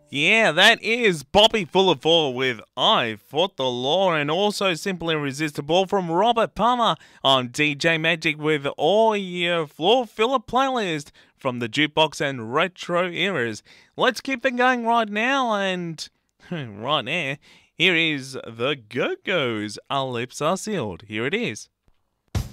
Yeah, that is Bobby Fuller 4 with I Fought the Law, and also Simple Irresistible from Robert Palmer on DJ Magic with all your floor filler playlist from the jukebox and retro eras. Let's keep it going right now, and right now, here is the Go-Go's. Our lips are sealed. Here it is.